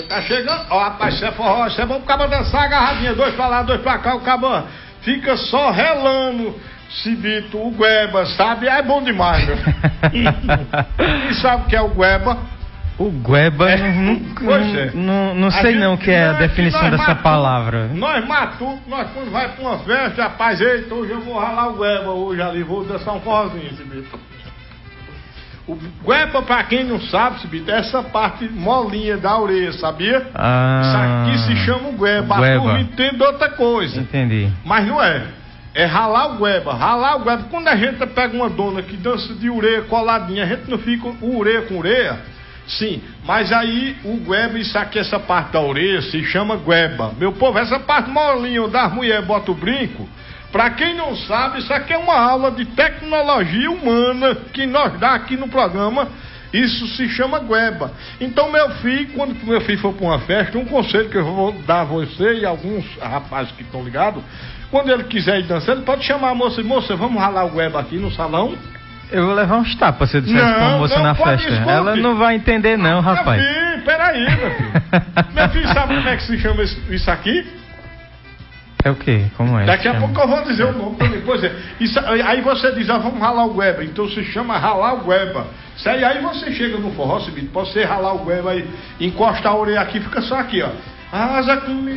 Cibito, tá chegando. Ó, rapaz, isso é forró, isso é bom pro cabo dançar agarradinha, 2 pra lá, 2 pra cá, o cabo fica só relando, Cibito, o Gueba, sabe? É bom demais, meu. E sabe o que é o Gueba? O Gueba, não sei não o que é a definição dessa palavra. Nós matamos, nós quando vai pra uma festa, rapaz, eita, hoje eu vou ralar o Gueba, hoje ali, vou dançar um forrozinho, Cibito. O Gueba, pra quem não sabe, Cibito, é essa parte molinha da orelha, sabia? Isso aqui se chama o Gueba. A turma entende outra coisa. Entendi. Mas não é. É ralar o Gueba. Ralar o Gueba. Quando a gente pega uma dona que dança de ureia coladinha, a gente não fica ureia com ureia? Sim. Mas aí o Gueba, isso aqui, essa parte da orelha, se chama Gueba. Meu povo, essa parte molinha onde as mulheres botam o brinco. Pra quem não sabe, isso aqui é uma aula de tecnologia humana que nós dá aqui no programa. Isso se chama Gueba. Então, meu filho, quando meu filho for pra uma festa, um conselho que eu vou dar a você e alguns rapazes que estão ligados, quando ele quiser ir dançar, ele pode chamar a moça. Moça, vamos ralar o Gueba aqui no salão? Eu vou levar uns tapas se eu disser isso pra uma moça na festa. Escute. Ela não vai entender não, rapaz. Meu filho, peraí, meu filho. Meu filho, sabe como é que se chama isso aqui? É o quê? Como é? Daqui a pouco eu vou dizer o nome também. Pois é. Isso, aí você diz, vamos ralar o Gueba. Então se chama ralar o Gueba. Aí você chega no forró, Cibito, pode ser ralar o Gueba aí, encostar a orelha aqui, fica só aqui, ó. Asa comigo.